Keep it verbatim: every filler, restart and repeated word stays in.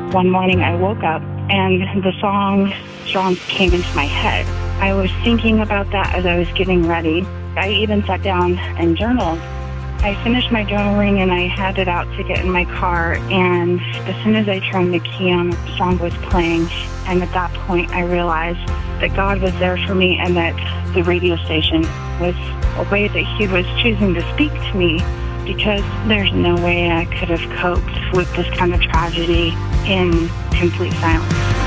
One morning I woke up and the song Strong came into my head. I was thinking about that as I was getting ready. I even sat down and journaled. I finished my journaling and I had it out to get in my car, and as soon as I turned the key on, the song was playing, and at that point I realized that God was there for me and that the radio station was a way that He was choosing to speak to me, because there's no way I could have coped with this kind of tragedy in complete silence.